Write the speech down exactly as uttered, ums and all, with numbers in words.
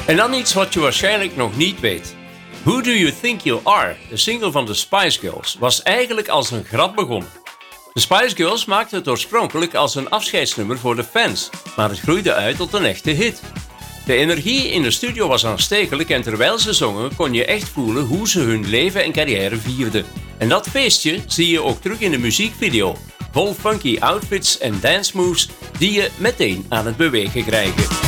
En dan iets wat je waarschijnlijk nog niet weet. Who Do You Think You Are, de single van de Spice Girls, was eigenlijk als een grap begonnen. De Spice Girls maakten het oorspronkelijk als een afscheidsnummer voor de fans, maar het groeide uit tot een echte hit. De energie in de studio was aanstekelijk en terwijl ze zongen kon je echt voelen hoe ze hun leven en carrière vierden. En dat feestje zie je ook terug in de muziekvideo, vol funky outfits en dance moves die je meteen aan het bewegen krijgen.